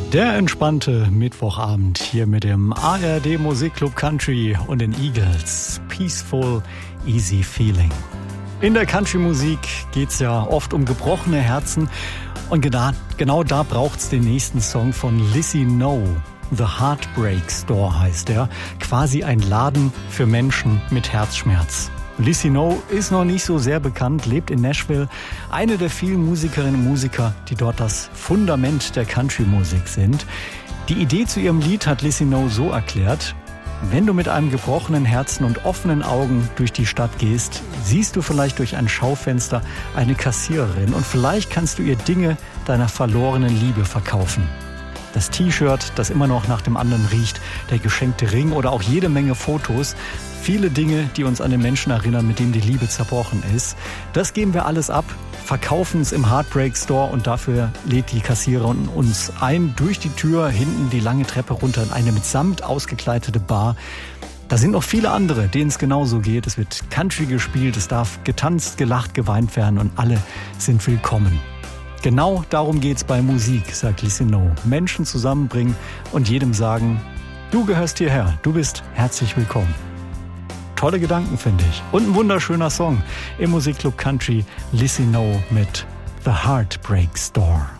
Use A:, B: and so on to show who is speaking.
A: Der entspannte Mittwochabend hier mit dem ARD Musikclub Country und den Eagles. Peaceful, easy feeling. In der Country-Musik geht's ja oft um gebrochene Herzen und genau da braucht's den nächsten Song von Lizzie No. The Heartbreak Store heißt er. Quasi ein Laden für Menschen mit Herzschmerz. Lizzie No ist noch nicht so sehr bekannt, lebt in Nashville. Eine der vielen Musikerinnen und Musiker, die dort das Fundament der Country-Musik sind. Die Idee zu ihrem Lied hat Lizzie No so erklärt: Wenn du mit einem gebrochenen Herzen und offenen Augen durch die Stadt gehst, siehst du vielleicht durch ein Schaufenster eine Kassiererin und vielleicht kannst du ihr Dinge deiner verlorenen Liebe verkaufen. Das T-Shirt, das immer noch nach dem anderen riecht, der geschenkte Ring oder auch jede Menge Fotos. Viele Dinge, die uns an den Menschen erinnern, mit denen die Liebe zerbrochen ist. Das geben wir alles ab, verkaufen es im Heartbreak Store und dafür lädt die Kassiererin uns ein durch die Tür, hinten die lange Treppe runter in eine mit Samt ausgekleidete Bar. Da sind noch viele andere, denen es genauso geht. Es wird Country gespielt, es darf getanzt, gelacht, geweint werden und alle sind willkommen. Genau darum geht's bei Musik, sagt Lizzie No. Menschen zusammenbringen und jedem sagen, du gehörst hierher, du bist herzlich willkommen. Tolle Gedanken, finde ich. Und ein wunderschöner Song im Musikclub Country, Lizzie No mit The Heartbreak Store.